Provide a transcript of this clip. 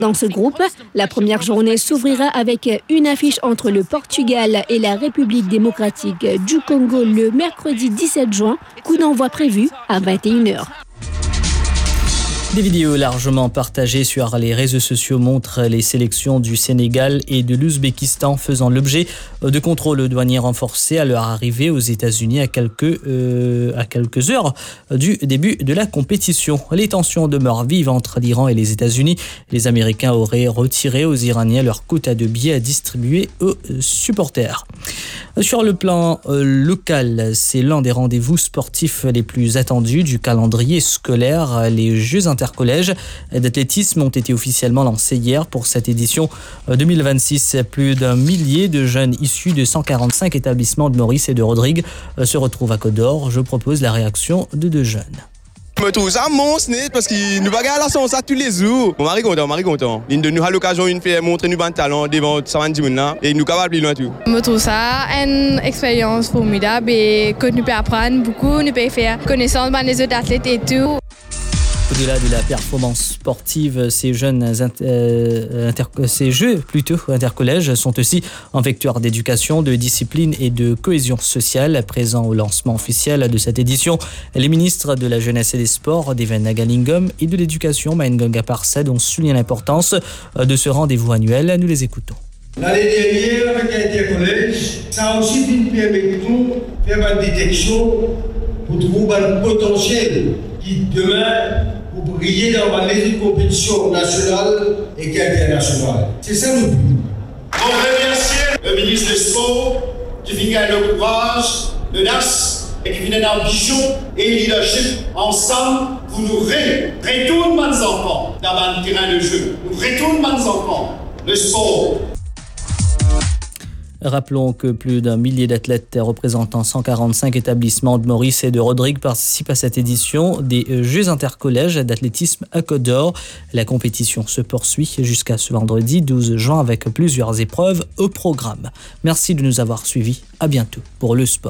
Dans ce groupe, la première journée s'ouvrira avec une affiche entre le Portugal et la République démocratique du Congo le mercredi 17 juin, coup d'envoi prévu à 21h. Des vidéos largement partagées sur les réseaux sociaux montrent les sélections du Sénégal et de l'Ouzbékistan faisant l'objet de contrôles douaniers renforcés à leur arrivée aux États-Unis à quelques heures du début de la compétition. Les tensions demeurent vives entre l'Iran et les États-Unis. Les Américains auraient retiré aux Iraniens leur quota de billets à distribuer aux supporters. Sur le plan local, c'est l'un des rendez-vous sportifs les plus attendus du calendrier scolaire. Les Jeux intercollèges d'athlétisme ont été officiellement lancés hier pour cette édition 2026. Plus d'un millier de jeunes issus de 145 établissements de Maurice et de Rodrigue se retrouvent à Côte d'Or. Je propose la réaction de deux jeunes. Je me trouve ça monstre parce que nous bagarrons ça tous les jours. Mon mari content. Il nous a l'occasion de faire montrer nos talents devant 120 là et nous capables de loin tout. Je trouve ça une expérience formidable et que nous pouvons apprendre beaucoup, nous pouvons faire connaissance des autres athlètes et tout. Au-delà de la performance sportive, ces Jeux intercollèges sont aussi un vecteur d'éducation, de discipline et de cohésion sociale. Présents au lancement officiel de cette édition, les ministres de la Jeunesse et des Sports, Deven Nagalingom, et de l'Éducation, Maïngonga Parsed, ont souligné l'importance de ce rendez-vous annuel. Nous les écoutons. L'année dernière, avec l'intercollège, ça a aussi permis de nous faire une détection pour trouver un potentiel qui demain pour briller dans les compétitions nationales et internationales. C'est ça le but. On remercie le ministre des Sports qui vient le courage, l'audace et qui vient l'ambition et le leadership ensemble pour nous retourner les enfants dans le terrain de jeu. Nous retournons les enfants, le sport. Rappelons que plus d'un millier d'athlètes représentant 145 établissements de Maurice et de Rodrigue participent à cette édition des Jeux intercollèges d'athlétisme à Côte d'Or. La compétition se poursuit jusqu'à ce vendredi 12 juin avec plusieurs épreuves au programme. Merci de nous avoir suivis. À bientôt pour le sport.